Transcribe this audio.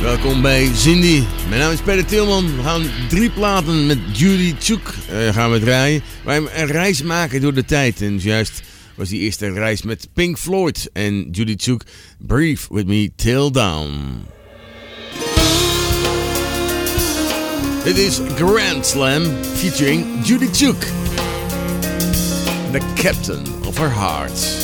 Welkom bij Cindy. Mijn naam is Peter Tilman. We gaan 3 platen met Judy Chook gaan we draaien. Wij een reis maken door de tijd. En juist was die eerste reis met Pink Floyd en Judy Chook. Breathe with me till down. Dit is Grand Slam featuring Judy Chook. The captain of her heart.